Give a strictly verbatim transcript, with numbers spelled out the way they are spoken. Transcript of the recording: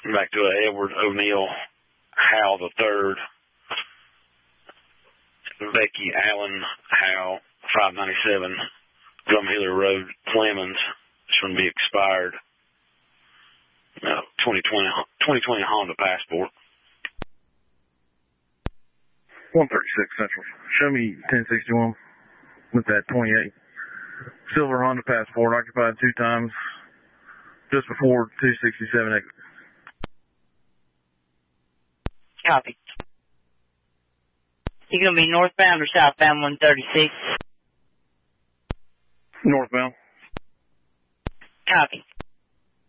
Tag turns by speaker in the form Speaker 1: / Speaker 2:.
Speaker 1: back to uh, Edward O'Neill Howe the third. Becky Allen Howe, five ninety-seven, Drumheller Road, Clemens. This one be expired. No, twenty twenty, twenty twenty Honda Passport.
Speaker 2: one thirty-six Central. Show me ten sixty-one with that twenty-eight. Silver Honda Passport, occupied two times, just before two sixty-seven exit.
Speaker 3: Copy. You going to be northbound or southbound one thirty-six?
Speaker 2: Northbound.
Speaker 3: Copy.